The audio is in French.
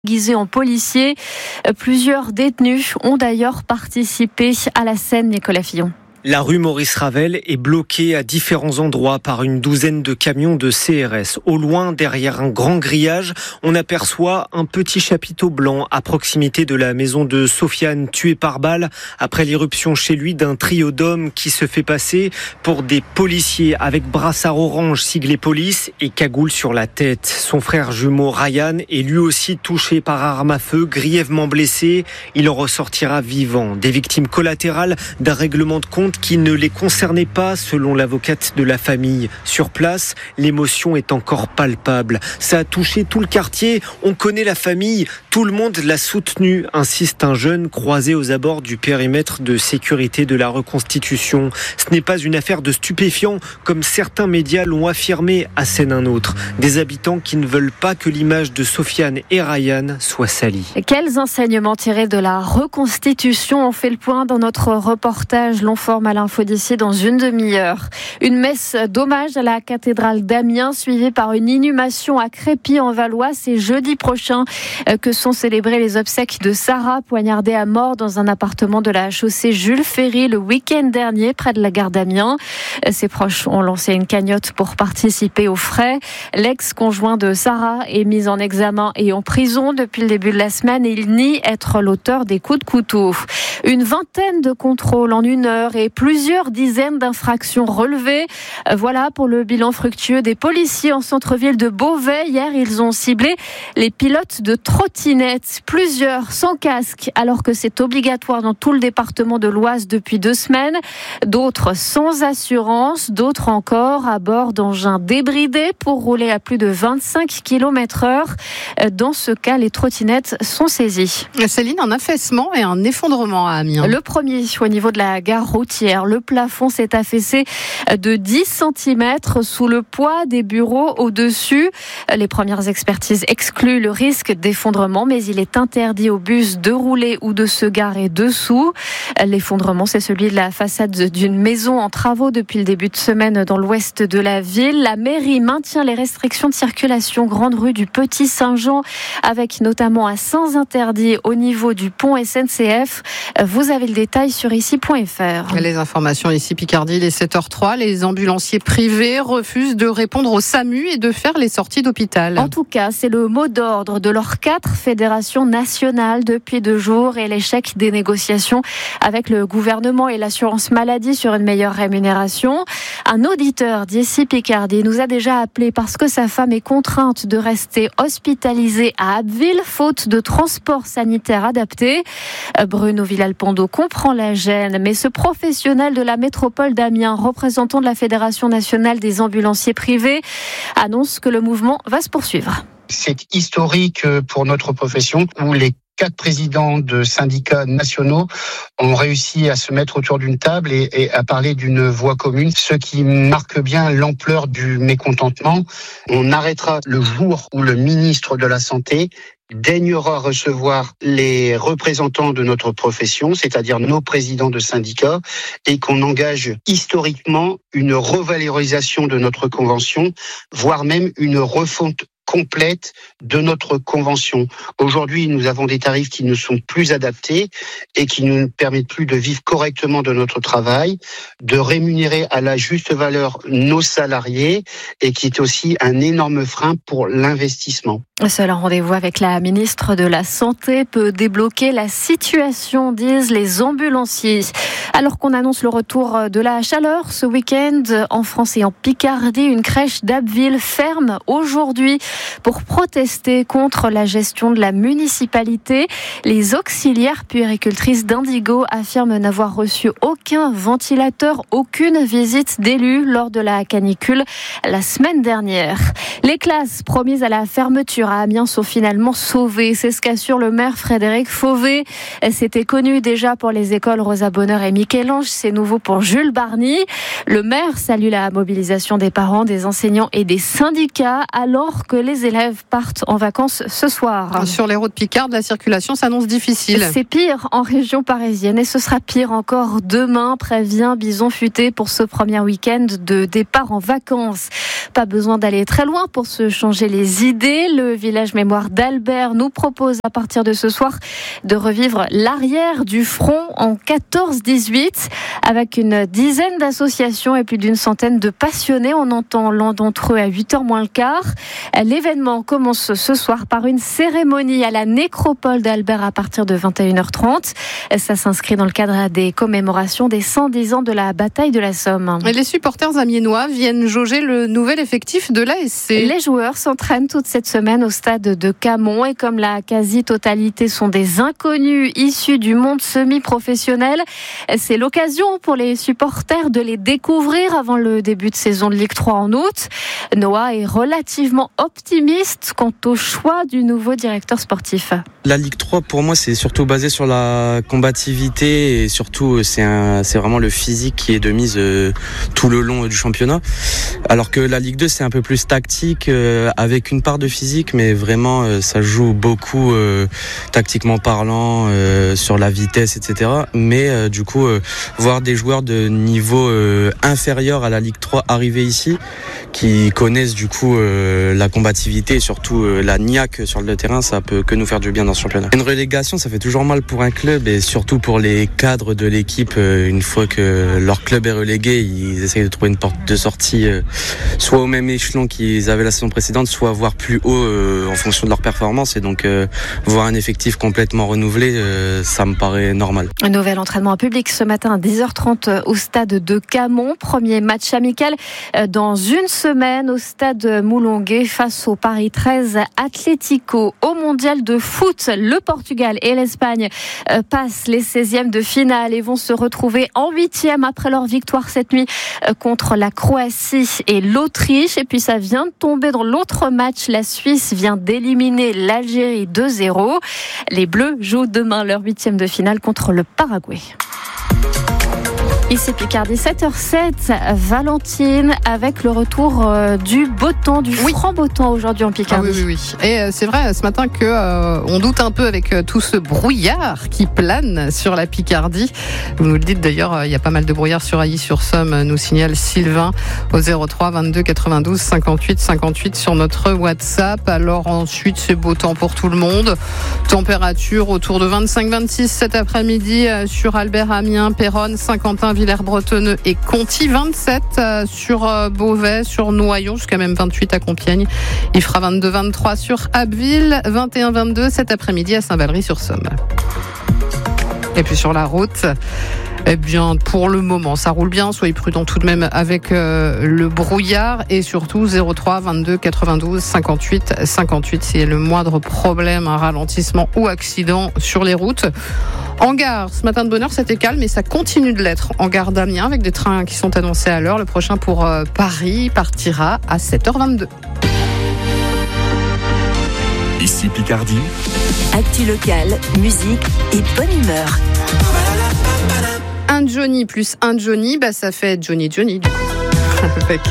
Déguisés en policiers. Plusieurs détenus ont d'ailleurs participé à la scène, Nicolas Fillon. La rue Maurice Ravel est bloquée à différents endroits par une douzaine de camions de CRS. Au loin, derrière un grand grillage, on aperçoit un petit chapiteau blanc à proximité de la maison de Sofiane, tué par balle après l'irruption chez lui d'un trio d'hommes qui se fait passer pour des policiers avec brassard orange siglé police et cagoule sur la tête. Son frère jumeau Ryan est lui aussi touché par arme à feu, grièvement blessé. Il en ressortira vivant. Des victimes collatérales d'un règlement de compte qui ne les concernait pas, selon l'avocate de la famille. Sur place, l'émotion est encore palpable. Ça a touché tout le quartier, on connaît la famille, tout le monde l'a soutenu, insiste un jeune croisé aux abords du périmètre de sécurité de la reconstitution. Ce n'est pas une affaire de stupéfiants, comme certains médias l'ont affirmé, assène un autre. Des habitants qui ne veulent pas que l'image de Sofiane et Ryan soit salie. Quels enseignements tirés de la reconstitution? On fait le point dans notre reportage. L'on forme à l'info d'ici dans une demi-heure. Une messe d'hommage à la cathédrale d'Amiens, suivie par une inhumation à Crépy-en-Valois. C'est jeudi prochain que sont célébrées les obsèques de Sarah, poignardée à mort dans un appartement de la chaussée Jules Ferry le week-end dernier, près de la gare d'Amiens. Ses proches ont lancé une cagnotte pour participer aux frais. L'ex-conjoint de Sarah est mis en examen et en prison depuis le début de la semaine. Il nie être l'auteur des coups de couteau. Une vingtaine de contrôles en une heure et plusieurs dizaines d'infractions relevées. Voilà pour le bilan fructueux des policiers en centre-ville de Beauvais. Hier, ils ont ciblé les pilotes de trottinettes. Plusieurs sans casque, alors que c'est obligatoire dans tout le département de l'Oise depuis 2 semaines. D'autres sans assurance, d'autres encore à bord d'engins débridés pour rouler à plus de 25 km/h. Dans ce cas, les trottinettes sont saisies. Céline, un affaissement et un effondrement à Amiens. Le premier au niveau de la gare routière. Le plafond s'est affaissé de 10 cm sous le poids des bureaux au-dessus. Les premières expertises excluent le risque d'effondrement, mais il est interdit aux bus de rouler ou de se garer dessous. L'effondrement, c'est celui de la façade d'une maison en travaux depuis le début de semaine dans l'ouest de la ville. La mairie maintient les restrictions de circulation grande rue du Petit Saint-Jean, avec notamment un sens interdit au niveau du pont SNCF. Vous avez le détail sur ici.fr. Les informations ici Picardie, les 7h03, les ambulanciers privés refusent de répondre au SAMU et de faire les sorties d'hôpital. En tout cas, c'est le mot d'ordre de leurs 4 fédérations nationales depuis 2 jours et l'échec des négociations avec le gouvernement et l'assurance maladie sur une meilleure rémunération. Un auditeur d'ici Picardie nous a déjà appelé parce que sa femme est contrainte de rester hospitalisée à Abbeville faute de transport sanitaire adapté. Bruno Villalpando comprend la gêne, mais ce professionnel de la métropole d'Amiens, représentant de la Fédération nationale des ambulanciers privés, annonce que le mouvement va se poursuivre. C'est historique pour notre profession où les 4 présidents de syndicats nationaux ont réussi à se mettre autour d'une table et à parler d'une voix commune, ce qui marque bien l'ampleur du mécontentement. On arrêtera le jour où le ministre de la Santé daignera recevoir les représentants de notre profession, c'est-à-dire nos présidents de syndicats, et qu'on engage historiquement une revalorisation de notre convention, voire même une refonte complète de notre convention. Aujourd'hui, nous avons des tarifs qui ne sont plus adaptés et qui ne nous permettent plus de vivre correctement de notre travail, de rémunérer à la juste valeur nos salariés et qui est aussi un énorme frein pour l'investissement. Seul un rendez-vous avec la ministre de la Santé peut débloquer la situation, disent les ambulanciers. Alors qu'on annonce le retour de la chaleur ce week-end en France et en Picardie, une crèche d'Abbeville ferme aujourd'hui pour protester contre la gestion de la municipalité. Les auxiliaires puéricultrices d'Indigo affirment n'avoir reçu aucun ventilateur, aucune visite d'élus lors de la canicule la semaine dernière. Les classes promises à la fermeture à Amiens sont finalement sauvées. C'est ce qu'assure le maire Frédéric Fauvet. C'était connu déjà pour les écoles Rosa Bonheur et Michel-Ange. C'est nouveau pour Jules Barny. Le maire salue la mobilisation des parents, des enseignants et des syndicats alors que les les élèves partent en vacances ce soir. Sur les routes picardes, la circulation s'annonce difficile. C'est pire en région parisienne et ce sera pire encore demain, prévient Bison Futé pour ce premier week-end de départ en vacances. Pas besoin d'aller très loin pour se changer les idées. Le village mémoire d'Albert nous propose à partir de ce soir de revivre l'arrière du front en 14-18 avec une dizaine d'associations et plus d'une centaine de passionnés. On entend l'un d'entre eux à 8h moins le quart. L'événement commence ce soir par une cérémonie à la nécropole d'Albert à partir de 21h30. Ça s'inscrit dans le cadre des commémorations des 110 ans de la bataille de la Somme. Et les supporters amiénois viennent jauger le nouvel effectif de l'ASC. Les joueurs s'entraînent toute cette semaine au stade de Camon et comme la quasi-totalité sont des inconnus issus du monde semi-professionnel, c'est l'occasion pour les supporters de les découvrir avant le début de saison de Ligue 3 en août. Noah est relativement optimiste quant au choix du nouveau directeur sportif. La Ligue 3 pour moi c'est surtout basé sur la combativité et surtout c'est vraiment le physique qui est de mise tout le long du championnat, alors que la Ligue 2 c'est un peu plus tactique avec une part de physique, mais vraiment ça joue beaucoup tactiquement parlant sur la vitesse etc. Mais du coup voir des joueurs de niveau inférieur à la Ligue 3 arriver ici qui connaissent du coup la combativité et surtout la niaque sur le terrain, ça peut que nous faire du bien dans ce championnat. Une relégation ça fait toujours mal pour un club et surtout pour les cadres de l'équipe. Une fois que leur club est relégué, ils essayent de trouver une porte de sortie soit au même échelon qu'ils avaient la saison précédente, soit voire plus haut en fonction de leur performance, et donc voir un effectif complètement renouvelé, ça me paraît normal. Un nouvel entraînement en public ce matin à 10h30 au stade de Camon. Premier match amical dans une semaine au stade Moulonguet face au Paris 13 Atlético. Au mondial de foot, le Portugal et l'Espagne passent les 16e de finale et vont se retrouver en 8e après leur victoire cette nuit contre la Croatie et l'Autriche. Et puis ça vient de tomber dans l'autre match. La Suisse vient d'éliminer l'Algérie 2-0. Les Bleus jouent demain leur 8e de finale contre le Paraguay. Ici Picardie, 7h07, Valentine, avec le retour du beau temps, du franc beau temps aujourd'hui en Picardie. Ah oui. Et c'est vrai ce matin que on doute un peu avec tout ce brouillard qui plane sur la Picardie. Vous nous le dites d'ailleurs, il y a pas mal de brouillard sur Ailly-sur-Somme, nous signale Sylvain au 03 22 92 58 58 sur notre WhatsApp. Alors ensuite, c'est beau temps pour tout le monde. Température autour de 25-26 cet après-midi sur Albert, Amiens, Péronne, Saint-Quentin, Villers-Bretonneux et Conty, 27 sur Beauvais, sur Noyon, jusqu'à même 28 à Compiègne. Il fera 22-23 sur Abbeville, 21-22 cet après-midi à Saint-Valery-sur-Somme. Et puis sur la route, eh bien, pour le moment, ça roule bien. Soyez prudents tout de même avec le brouillard et surtout 03 22 92 58 58 s'il y a le moindre problème, un ralentissement ou accident sur les routes. En gare, ce matin de bonne heure, c'était calme, mais ça continue de l'être en gare d'Amiens avec des trains qui sont annoncés à l'heure. Le prochain pour Paris partira à 7h22. Ici Picardie. Actu locale, musique et bonne humeur. Un Johnny plus un Johnny, ça fait Johnny du coup. Avec